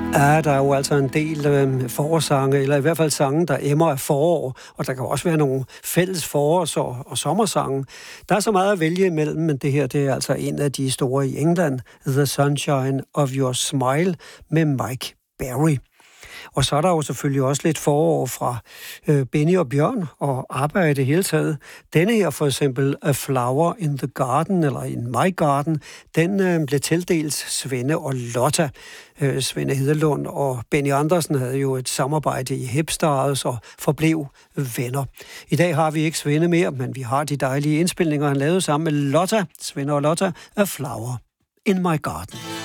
Ja, der er jo altså en del forårssange, eller i hvert fald sange, der emmer af forår, og der kan også være nogle fælles forårs- og sommersange. Der er så meget at vælge imellem, men det her det er altså en af de store i England, The Sunshine of Your Smile med Mike Berry. Og så er der jo selvfølgelig også lidt forår fra Benny og Bjørn og arbejde i det hele taget. Denne her for eksempel, A Flower in the Garden, eller In My Garden, den blev tildelt Svende og Lotta. Svende Hedelund og Benny Andersen havde jo et samarbejde i Hipstars og forblev venner. I dag har vi ikke Svende mere, men vi har de dejlige indspilninger, han lavede sammen med Lotta. Svende og Lotta, A Flower in My Garden.